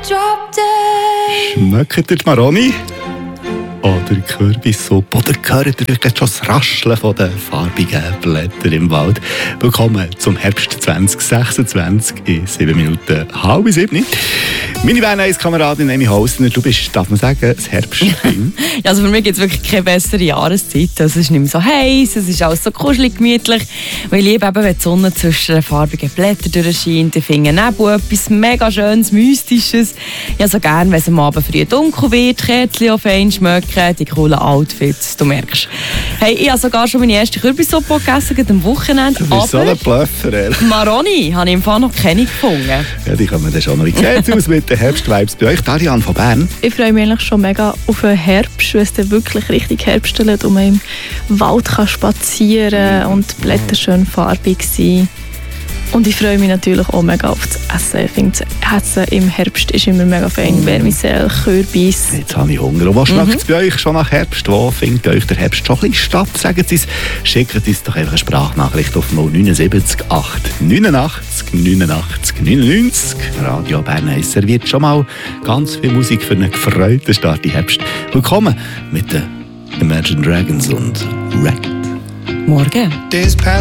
Schmeckt ihr die Maroni? Oder Kürbissuppe? Oder hört ihr vielleicht schon das Rascheln von den farbigen Blättern im Wald? Willkommen zum Herbst 2026 in 7 Minuten, 6:30. Meine Bern-1-Kameradin Amy Hausner, du bist, darf man sagen, das Herbstkind. Ja, also für mich gibt es wirklich keine bessere Jahreszeit. Also es ist nicht mehr so heiß, es ist alles so kuschelig, gemütlich. Und ich liebe eben, wenn die Sonne zwischen den farbigen Blättern durchscheint. Ich finde Nebel etwas mega Schönes, Mystisches. Ich habe so gerne, wenn es am Abend früh dunkel wird, Kerzen auch fein schmecken, die coolen Outfits, du merkst. Hey, ich habe sogar schon meine erste Kürbissuppe gegessen, gerade am Wochenende. Du bist so ein Bluffer, ehrlich. Maroni habe ich im Fall noch keine gefunden. Ja, die kommen dann schon noch. Wie sieht es aus mit den Herbstvibes bei euch? Darian von Bern. Ich freue mich eigentlich schon mega auf den Herbst, wenn es dann wirklich richtig herbstelt und man im Wald kann spazieren und die Blätter schön farbig sind. Und ich freue mich natürlich auch mega auf das Essen. Ich finde, das Essen im Herbst ist immer mega fein. Vermicelle, Kürbis. Jetzt habe ich Hunger. Und was schmeckt es bei euch schon nach Herbst? Wo findet euch der Herbst schon ein bisschen statt? Sagen Sie es. Schickt uns doch einfach eine Sprachnachricht auf 079 889 89 99. Radio Bern 1 serviert schon mal ganz viel Musik für einen gefreuten Start im Herbst. Willkommen mit den Imagine Dragons und Wrecked. Morgen.